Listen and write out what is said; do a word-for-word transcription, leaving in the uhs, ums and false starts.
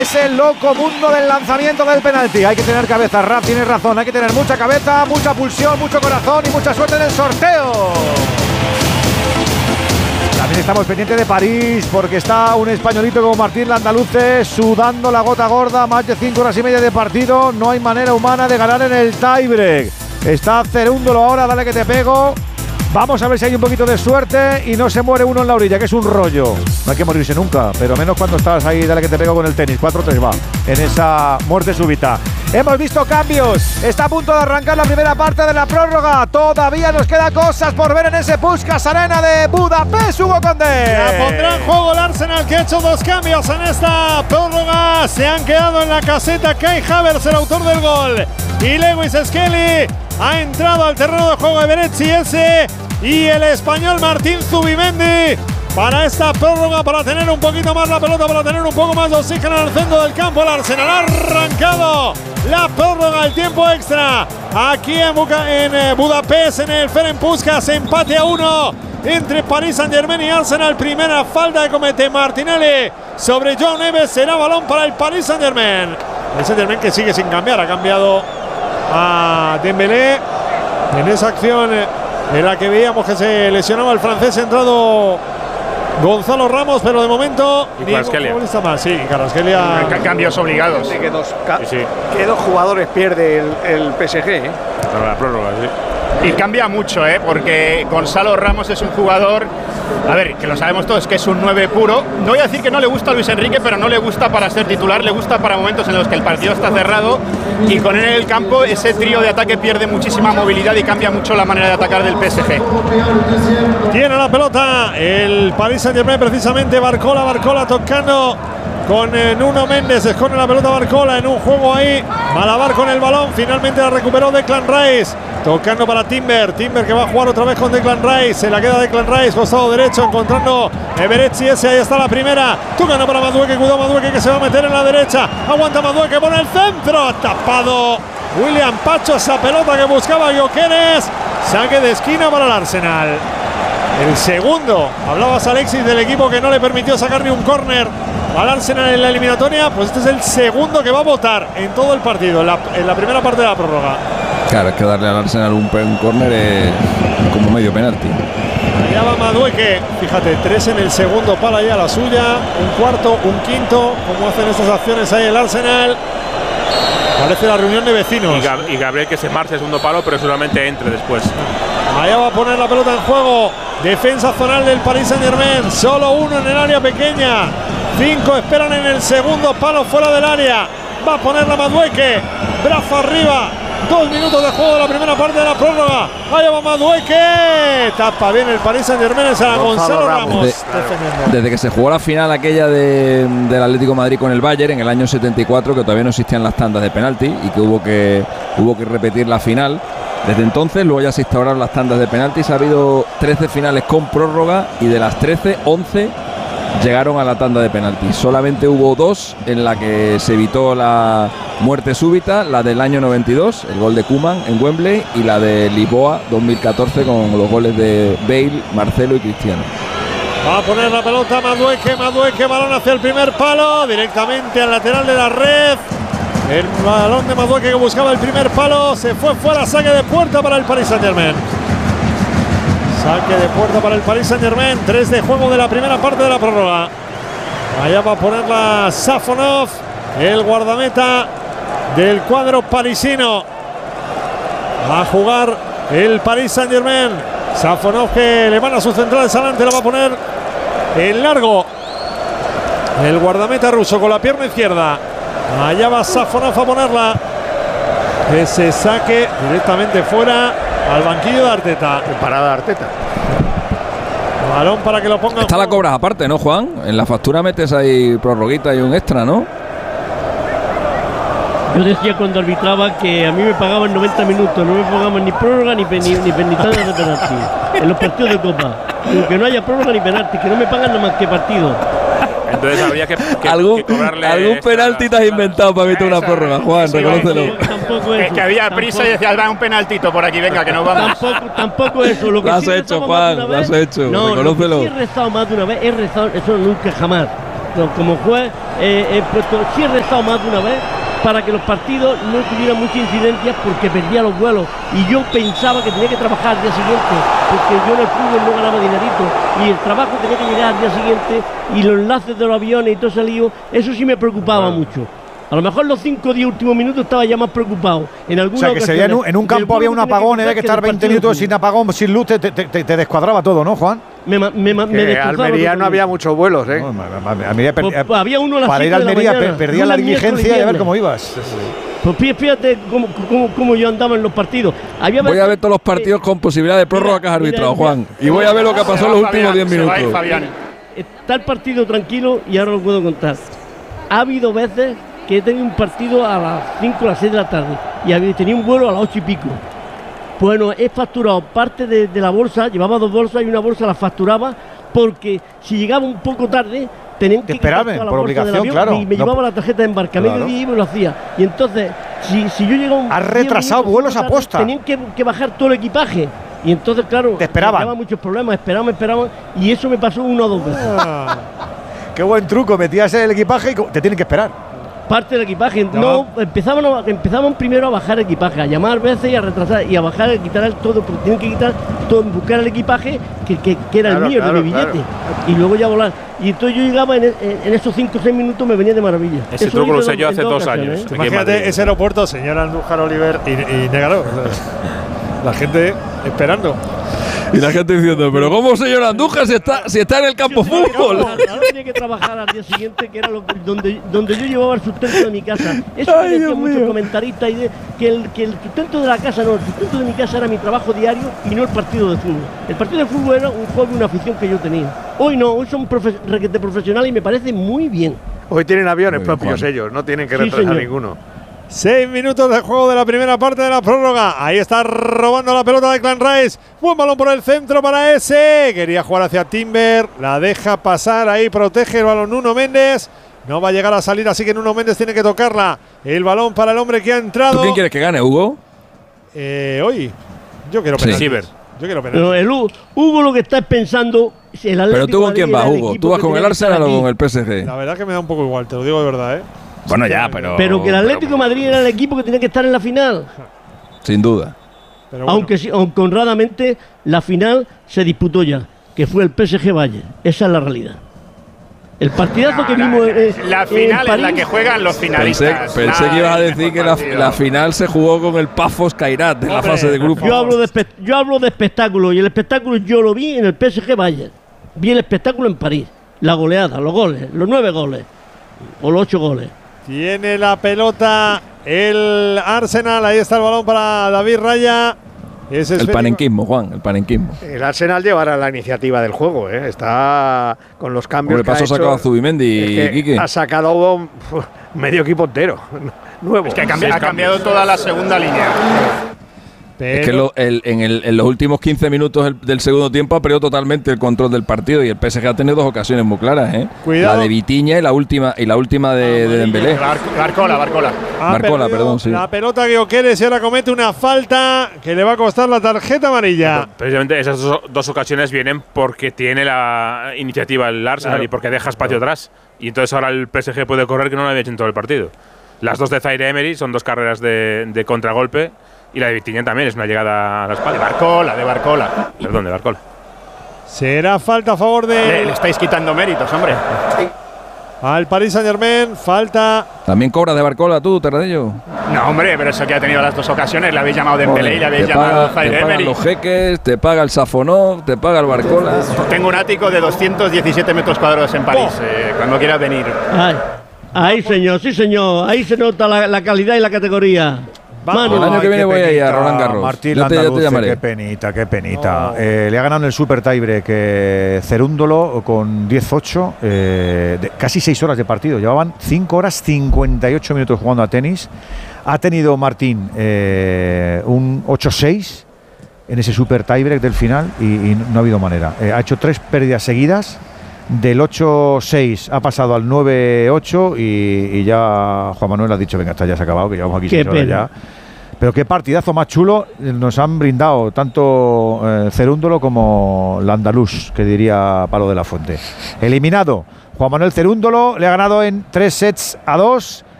Es el loco mundo del lanzamiento del penalti. Hay que tener cabeza, Raf, tienes razón. Hay que tener mucha cabeza, mucha pulsión, mucho corazón y mucha suerte en el sorteo. También estamos pendientes de París porque está un españolito como Martín Landaluce sudando la gota gorda. Más de cinco horas y media de partido. No hay manera humana de ganar en el tiebreak. Está Cerúndolo ahora, dale que te pego. Vamos a ver si hay un poquito de suerte y no se muere uno en la orilla, que es un rollo. No hay que morirse nunca, pero menos cuando estás ahí, dale que te pego con el tenis. cuatro tres va, en esa muerte súbita. Hemos visto cambios. Está a punto de arrancar la primera parte de la prórroga. Todavía nos queda cosas por ver en ese Puskás Arena de Budapest, Hugo Condé. La pondrá en juego el Arsenal, que ha hecho dos cambios en esta prórroga. Se han quedado en la caseta Kai Havertz, el autor del gol, y Lewis Skelly. Ha entrado al terreno de juego Eberechi ese y el español Martín Zubimendi para esta prórroga, para tener un poquito más la pelota, para tener un poco más de oxígeno en el centro del campo. El Arsenal ha arrancado la prórroga, el tiempo extra aquí en, Buca, en eh, Budapest, en el Ferenc Puskás. Empate a uno entre Paris Saint-Germain y Arsenal. Primera falta que comete Martinelli sobre Joao Neves. Será balón para el Paris Saint-Germain. El Saint-Germain que sigue sin cambiar, ha cambiado a Dembélé en esa acción en la que veíamos que se lesionaba el francés. Ha entrado Gonzalo Ramos, pero de momento y Kvaratskhelia más. Sí, Kvaratskhelia. Cambios obligados. Sí, que, dos, sí, sí. que dos jugadores pierde el, el P S G. ¿eh? Para la prórroga, sí. Y cambia mucho, ¿eh? Porque Gonzalo Ramos es un jugador, a ver, que lo sabemos todos, que es un nueve puro. No voy a decir que no le gusta a Luis Enrique, pero no le gusta para ser titular, le gusta para momentos en los que el partido está cerrado, y con él en el campo ese trío de ataque pierde muchísima movilidad y cambia mucho la manera de atacar del P S G. Tiene la pelota el Paris Saint-Germain, precisamente Barcola, Barcola tocando con eh, Nuno Méndez, esconde la pelota Barcola en un juego ahí, malabar con el balón, finalmente la recuperó Declan Rice, tocando para Timber, Timber que va a jugar otra vez con Declan Rice, se la queda Declan Rice, costado derecho, encontrando Eberechi ese, ahí está la primera, tocando para Madueke, cuidado Madueke que se va a meter en la derecha, aguanta Madueke, pone el centro, tapado William Pacho, esa pelota que buscaba Gyökeres, saque de esquina para el Arsenal. El segundo, hablabas Alexis del equipo que no le permitió sacar ni un córner al Arsenal en la eliminatoria, pues este es el segundo que va a votar en todo el partido, en la, en la primera parte de la prórroga. Claro, es que darle al Arsenal un, un córner es como medio penalti. Allá va Madueke, fíjate, tres en el segundo palo allá la suya, un cuarto, un quinto, como hacen estas acciones ahí el Arsenal. Parece la reunión de vecinos. Y, Gab y Gabriel que se marcha el segundo palo, pero seguramente entre después. Allá va a poner la pelota en juego. Defensa zonal del Paris Saint-Germain. Solo uno en el área pequeña. Cinco esperan en el segundo palo fuera del área. Va a poner la Madueke. Brazo arriba. Dos minutos de juego de la primera parte de la prórroga. Allá va Madueke. Tapa bien el Paris Saint-Germain. Es a Gonzalo Ramos. Desde, desde que se jugó la final aquella de, del Atlético de Madrid con el Bayern en el año setenta y cuatro, que todavía no existían las tandas de penalti y que hubo que, hubo que repetir la final. Desde entonces, luego ya se instauraron las tandas de penaltis. Ha habido trece finales con prórroga y de las trece, once llegaron a la tanda de penaltis. Solamente hubo dos en la que se evitó la muerte súbita, la del año noventa y dos, el gol de Koeman en Wembley, y la de Lisboa dos mil catorce con los goles de Bale, Marcelo y Cristiano. Va a poner la pelota Madueke, Madueke, balón hacia el primer palo, directamente al lateral de la red. El balón de Madueke que buscaba el primer palo, se fue fuera, saque de puerta para el Paris Saint-Germain. Saque de puerta para el Paris Saint-Germain, tres de juego de la primera parte de la prórroga. Allá va a ponerla Safonov, el guardameta del cuadro parisino. Va a jugar el Paris Saint-Germain. Safonov que le van a sus centrales adelante, la va a poner en largo. El guardameta ruso con la pierna izquierda. Allá va Safonov a ponerla. Ese saque directamente fuera al banquillo de Arteta. Parada de Arteta. Balón para que lo ponga. Esta la cobras aparte, ¿no, Juan? En la factura metes ahí prorroguita y un extra, ¿no? Yo decía cuando arbitraba que a mí me pagaban noventa minutos, no me pagaban ni prórroga ni, ni, ni penalti de penalti en los partidos de Copa. Que no haya prórroga ni penalti, que no me pagan nada más que partido. Entonces habría que, que, ¿Algún, que cobrarle. Algún penalti te has inventado para evitar una prórroga, Juan, sí, reconócelo. Tampoco es eso, que había tampoco, prisa y decías, va un penaltito por aquí, venga, que nos vamos. Tampoco, tampoco eso. Lo, que lo has sí hecho, rezamos Juan, más de lo has vez, hecho, no, reconócelo. Lo que sí he rezado más de una vez, he rezado, eso nunca jamás. como juez eh, he puesto, sí he rezado más de una vez para que los partidos no tuvieran muchas incidencias porque perdía los vuelos y yo pensaba que tenía que trabajar al día siguiente porque yo en el fútbol no ganaba dinerito y el trabajo tenía que llegar al día siguiente y los enlaces de los aviones y todo ese lío, eso sí me preocupaba bueno. mucho. A lo mejor los cinco o diez últimos minutos estaba ya más preocupado. En o sea, que se veía en, un, en un campo había un apagón, había que estar veinte minutos sin apagón, sin luz, te, te, te, te descuadraba todo, ¿no, Juan? Me, me, me, me Almería no había muchos vuelos, ¿eh? No, Almería pues, pues, había uno a las para ir a Almería per, perdía la diligencia y a ver cómo ibas. Pues fíjate cómo, cómo, cómo yo andaba en los partidos. Había voy a ver todos los partidos eh, con posibilidad de prórroga que has arbitrado, Juan. Y voy a ver lo que pasó en los últimos diez minutos. Está el partido tranquilo y ahora lo puedo contar. Ha habido veces que he tenido un partido a las cinco o las seis de la tarde y tenía un vuelo a las ocho y pico. Bueno, he facturado parte de, de la bolsa, llevaba dos bolsas y una bolsa la facturaba porque si llegaba un poco tarde tenían que esperarme por obligación, claro. Y me no, llevaba la tarjeta de embarcamiento claro. y me lo hacía. Y entonces, si, si yo llegaba un has retrasado vuelos a posta. Tenían que, que bajar todo el equipaje. Y entonces, claro, te esperaban. Me muchos problemas, esperaban, esperaban y eso me pasó una o dos veces. Ah, qué buen truco, metías el equipaje y te tienen que esperar. Parte del equipaje, no, no empezaban, a, empezaban primero a bajar el equipaje, a llamar veces y a retrasar y a bajar, a quitar el todo, porque tienen que quitar todo, buscar el equipaje que, que, que era claro, el mío, claro, de mi billete, claro. Y luego ya volar. Y entonces yo llegaba en, en, en esos cinco o seis minutos, me venía de maravilla. Ese Eso truco lo usé yo hace dos años. ¿eh? Imagínate ese aeropuerto, señor Andújar Oliver y, y Negaro. La gente esperando. Y la gente diciendo, pero ¿cómo, señor Andújar, si está, si está en el campo fútbol? Ahora tenía que trabajar al día siguiente, que era lo, donde, donde yo llevaba el sustento de mi casa. Eso me decían muchos comentaristas, y de, que, el, que el sustento de la casa, no, el sustento de mi casa era mi trabajo diario y no el partido de fútbol. El partido de fútbol era un hobby, una afición que yo tenía. Hoy no, hoy son profe requete profesionales y me parece muy bien. Hoy tienen aviones bien, propios Juan. Ellos, no tienen que sí, retrasar señor. Ninguno. Seis minutos de juego de la primera parte de la prórroga. Ahí está robando la pelota de Clan Rice. Buen balón por el centro para ese. Quería jugar hacia Timber. La deja pasar. Ahí protege el balón Nuno Méndez. No va a llegar a salir, así que Nuno Méndez tiene que tocarla. El balón para el hombre que ha entrado. ¿Tú quién quieres que gane, Hugo? Eh, hoy. Yo quiero penalti. Sí, Yo quiero penalti. Pero el Hugo, Hugo lo que está pensando. El Pero tú con quién vas, Hugo. ¿Tú vas con el Arsenal o con el P S G? La verdad que me da un poco igual, te lo digo de verdad, ¿eh? Bueno, ya, pero. Pero que el Atlético de Madrid era el equipo que tenía que estar en la final. Sin duda. Pero bueno. Aunque, aunque honradamente la final se disputó ya, que fue el P S G Bayern. Esa es la realidad. El partidazo no, que la, vimos. Eh, la final es la que juegan los finalistas. Pensé, pensé que ibas a decir que la, la final se jugó con el Pafos Kairat de la fase de grupo. Yo hablo de, yo hablo de espectáculo y el espectáculo yo lo vi en el P S G Bayern. Vi el espectáculo en París. La goleada, los goles, los nueve goles o los ocho goles. Tiene la pelota el Arsenal. Ahí está el balón para David Raya. Ese el panenquismo, Juan, el panenquismo. El Arsenal llevará la iniciativa del juego, ¿eh? Está con los cambios que paso ha sacado a Zubimendi, es Quique. Ha sacado un, medio equipo entero nuevo. Es que ha cambiado, ha cambiado toda la segunda línea. Pero es que lo, el, en, el, en los últimos quince minutos del, del segundo tiempo ha perdido totalmente el control del partido y el P S G ha tenido dos ocasiones muy claras, ¿eh? Cuidado. La de Vitinha y la última y la última de, de Dembélé. Bar, Barcola, Barcola. Barcola, perdón, sí. La pelota que Oqueres y ahora comete una falta que le va a costar la tarjeta amarilla. Precisamente esas dos, dos ocasiones vienen porque tiene la iniciativa el Arsenal claro. y porque deja espacio claro. atrás. Y entonces ahora el P S G puede correr que no lo había hecho en todo el partido. Las dos de Zaire Emery son dos carreras de, de contragolpe. Y la de Vitinha también es una llegada a la espalda. De Barcola, de Barcola. Perdón, de Barcola. Será falta a favor de… Le, le estáis quitando méritos, hombre. Al Paris Saint-Germain, falta… ¿También cobras de Barcola tú, Terradello? No, hombre, pero eso que ha tenido las dos ocasiones. Le habéis llamado Dembélé y le habéis llamado Zaire Emery. Te pagan los jeques, te paga el Safonov, te paga el Barcola. Tengo un ático de doscientos diecisiete metros cuadrados en París, oh. eh, cuando quieras venir. Ay, ahí, señor, sí, señor. Ahí se nota la, la calidad y la categoría. Vamos. El año que viene voy a ir a Roland Garros. Martín Landaluce, qué penita, qué penita. Oh. Eh, le ha ganado en el Super Tiebreak eh, Cerúndolo con diez ocho, eh, de, casi seis horas de partido. Llevaban cinco horas cincuenta y ocho minutos jugando a tenis. Ha tenido Martín eh, un ocho seis en ese Super Tiebreak del final y, y no ha habido manera. Eh, ha hecho tres pérdidas seguidas. Del ocho seis ha pasado al nueve ocho y, y ya Juan Manuel ha dicho, venga, está ya se ha acabado, que llevamos aquí seis horas ya. Pero qué partidazo más chulo nos han brindado tanto eh, Cerúndolo como el andaluz, que diría Palo de la Fuente. Eliminado Juan Manuel Cerúndolo, le ha ganado en tres sets a dos